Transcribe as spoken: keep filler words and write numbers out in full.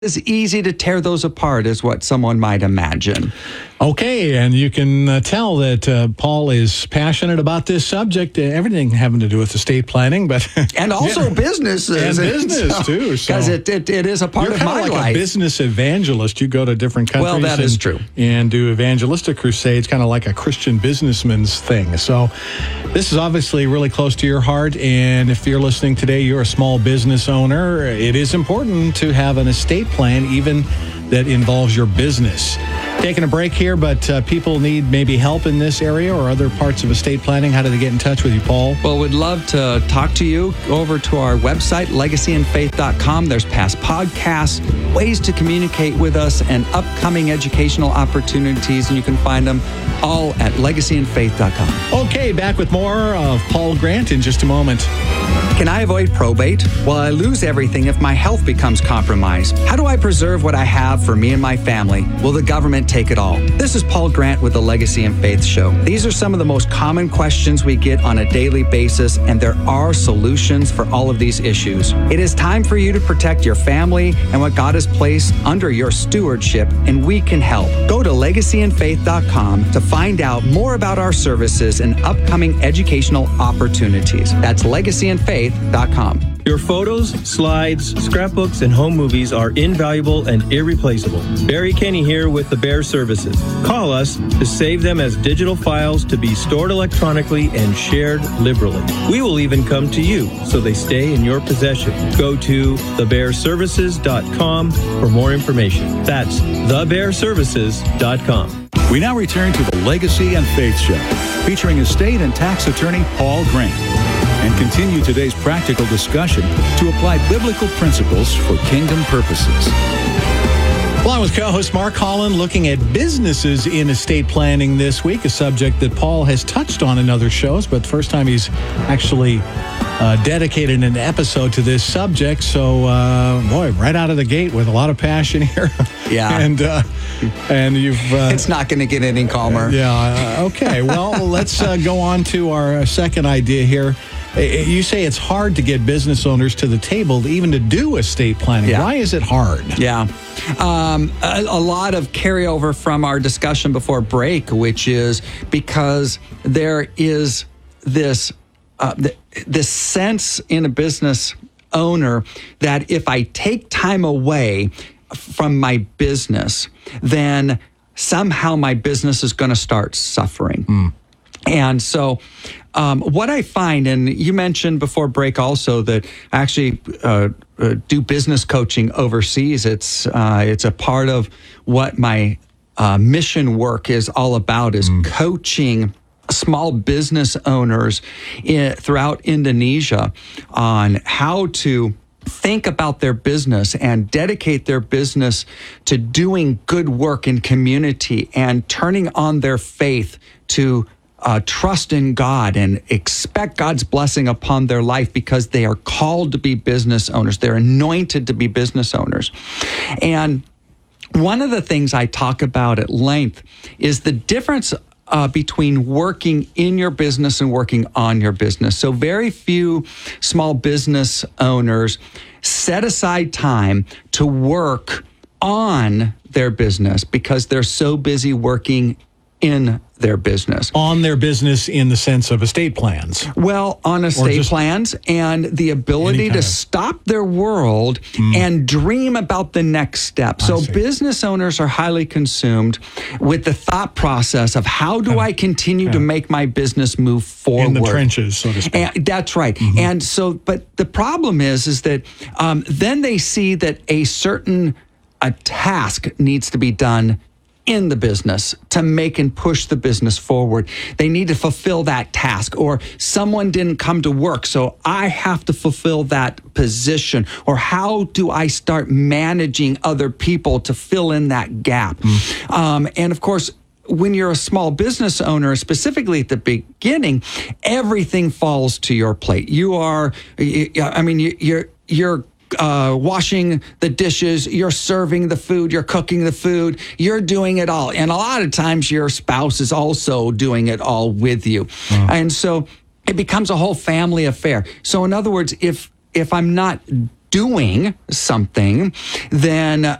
as easy to tear those apart as what someone might imagine. Okay, and you can uh, tell that uh, Paul is passionate about this subject, uh, everything having to do with estate planning, but and also yeah. businesses. And business, so, too. Because so. it, it, it is a part You're of my like life. You're a business evangelist. You go to different countries. Well, that and, is true. And do evangelistic crusades, kind of like a Christian businessman's thing. So this is obviously really close to your heart, and if you're listening today, you're a small business owner, it is important to have an estate plan, even that involves your business. Taking a break here, but uh, people need maybe help in this area or other parts of estate planning. How do they get in touch with you, Paul? Well, we'd love to talk to you. Go over to our website, legacy and faith dot com. There's past podcasts, ways to communicate with us, and upcoming educational opportunities, and you can find them all at legacy and faith dot com. Okay, back with more of Paul Grant in just a moment. Can I avoid probate? Will I lose everything if my health becomes compromised? How do I preserve what I have for me and my family? Will the government take it all? This is Paul Grant with the Legacy and Faith Show. These are some of the most common questions we get on a daily basis, and there are solutions for all of these issues. It is time for you to protect your family and what God has placed under your stewardship, and we can help. Go to legacy and faith dot com to find out more about our services and upcoming educational opportunities. That's legacy and faith dot com. Your photos, slides, scrapbooks, and home movies are invaluable and irreplaceable. Barry Kenny here with the Bear Services. Call us to save them as digital files to be stored electronically and shared liberally. We will even come to you so they stay in your possession. Go to the bear services dot com for more information. That's the bear services dot com. We now return to the Legacy and Faith Show, featuring estate and tax attorney Paul Grant, and continue today's practical discussion to apply biblical principles for kingdom purposes. Along with co-host Mark Holland, looking at businesses in estate planning this week, a subject that Paul has touched on in other shows, but the first time he's actually uh, dedicated an episode to this subject. So, uh, boy, right out of the gate with a lot of passion here. Yeah. and uh, and you've... Uh, it's not going to get any calmer. Yeah. Uh, okay. Well, let's uh, go on to our second idea here. You say it's hard to get business owners to the table, even to do estate planning. Yeah. Why is it hard? Yeah. Um, a, a lot of carryover from our discussion before break, which is because there is this, uh, th- this sense in a business owner that if I take time away from my business, then somehow my business is going to start suffering. Mm. And so um, what I find, and you mentioned before break also that I actually uh, uh, do business coaching overseas. It's uh, it's a part of what my uh, mission work is all about, is mm. coaching small business owners in, throughout Indonesia on how to think about their business and dedicate their business to doing good work in community and turning on their faith to Uh, trust in God and expect God's blessing upon their life because they are called to be business owners. They're anointed to be business owners. And one of the things I talk about at length is the difference uh, between working in your business and working on your business. So very few small business owners set aside time to work on their business because they're so busy working in their business. On their business in the sense of estate plans. Well, on estate plans and the ability to of... stop their world mm. and dream about the next step. So business owners are highly consumed with the thought process of how do yeah. I continue yeah. to make my business move forward? In the trenches, so to speak. And that's right. Mm-hmm. And so, but the problem is, is that um, then they see that a certain a task needs to be done in the business to make and push the business forward. They need to fulfill that task, or someone didn't come to work, so I have to fulfill that position. Or how do I start managing other people to fill in that gap? Mm. Um, and of course, when you're a small business owner, specifically at the beginning, everything falls to your plate. You are, I mean, you're, you're, Uh, washing the dishes, you're serving the food, you're cooking the food, you're doing it all. And a lot of times your spouse is also doing it all with you. Oh. And so it becomes a whole family affair. So in other words, if if I'm not doing something, then